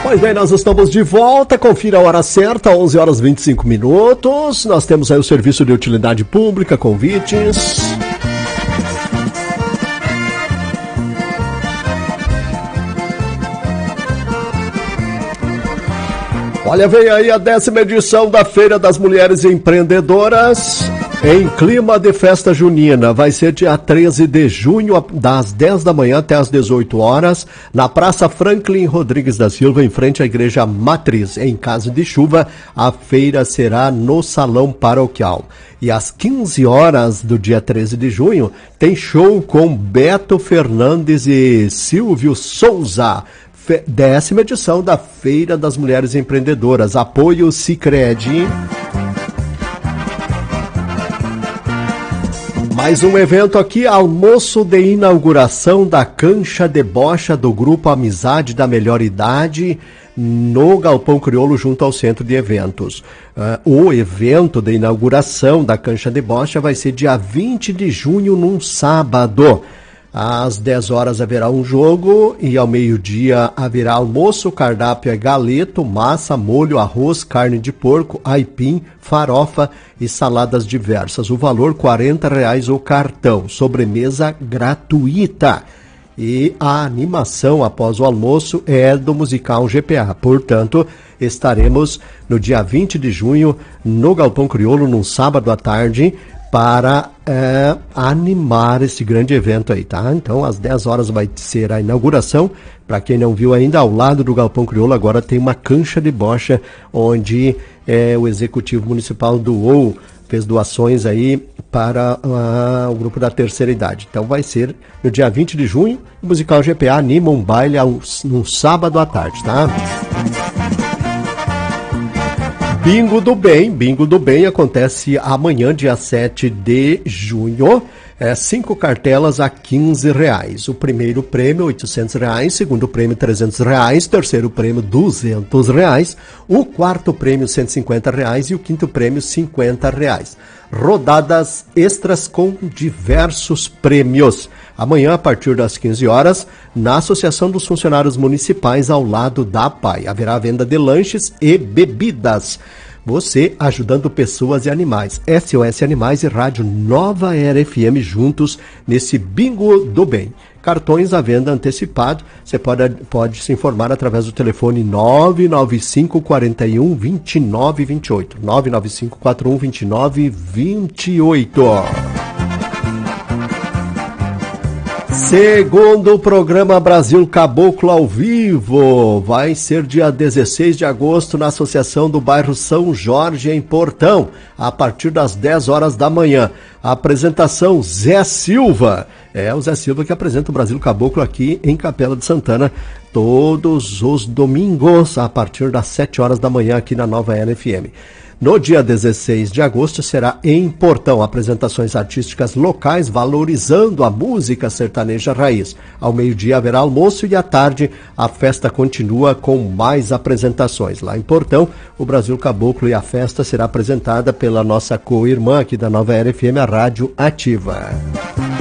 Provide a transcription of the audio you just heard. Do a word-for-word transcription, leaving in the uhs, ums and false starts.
Pois bem, nós estamos de volta, confira a hora certa, onze horas e vinte e cinco minutos, nós temos aí o serviço de utilidade pública, convites. Olha, vem aí a décima edição da Feira das Mulheres Empreendedoras, em clima de festa junina. Vai ser dia treze de junho, das dez da manhã até as dezoito horas, na Praça Franklin Rodrigues da Silva, em frente à Igreja Matriz. Em caso de chuva, a feira será no Salão Paroquial. E às quinze horas do dia treze de junho, tem show com Beto Fernandes e Silvio Souza. Décima edição da Feira das Mulheres Empreendedoras. Apoio Sicredi. Mais um evento aqui, almoço de inauguração da cancha de bocha do Grupo Amizade da Melhor Idade no Galpão Crioulo, junto ao Centro de Eventos. Uh, o evento de inauguração da cancha de bocha vai ser dia vinte de junho, num sábado. Às dez horas haverá um jogo e ao meio-dia haverá almoço. O cardápio é galeto, massa, molho, arroz, carne de porco, aipim, farofa e saladas diversas. O valor quarenta reais o cartão. Sobremesa gratuita. E a animação após o almoço é do musical G P A. Portanto, estaremos no dia vinte de junho no Galpão Crioulo, num sábado à tarde, para é, animar esse grande evento aí, tá? Então, às dez horas vai ser a inauguração. Para quem não viu ainda, ao lado do Galpão Crioulo agora tem uma cancha de bocha, onde é, o Executivo Municipal doou, fez doações aí para uh, o grupo da terceira idade. Então, vai ser no dia vinte de junho, o musical G P A anima um baile ao, num sábado à tarde, tá? Bingo do Bem, Bingo do Bem acontece amanhã, dia sete de junho, é, cinco cartelas a quinze reais. O primeiro prêmio, oitocentos reais, segundo prêmio, trezentos reais, terceiro prêmio, duzentos reais, o quarto prêmio, cento e cinquenta reais e o quinto prêmio, cinquenta reais. Rodadas extras com diversos prêmios. Amanhã, a partir das quinze horas, na Associação dos Funcionários Municipais, ao lado da P A I. Haverá venda de lanches e bebidas. Você ajudando pessoas e animais. S O S Animais e Rádio Nova Era F M juntos nesse Bingo do Bem. Cartões à venda antecipado. Você pode, pode se informar através do telefone nove nove cinco, quatro um, dois nove dois oito. nove nove cinco, quatro um, dois nove dois oito. Segundo o programa Brasil Caboclo ao vivo, vai ser dia dezesseis de agosto na Associação do Bairro São Jorge, em Portão, a partir das dez horas da manhã. A apresentação Zé Silva, é o Zé Silva que apresenta o Brasil Caboclo aqui em Capela de Santana, todos os domingos, a partir das sete horas da manhã aqui na Nova Era F M. No dia dezesseis de agosto será em Portão, apresentações artísticas locais valorizando a música sertaneja raiz. Ao meio-dia haverá almoço e à tarde a festa continua com mais apresentações. Lá em Portão, o Brasil Caboclo e a festa será apresentada pela nossa co-irmã aqui da Nova Era F M, a Rádio Ativa.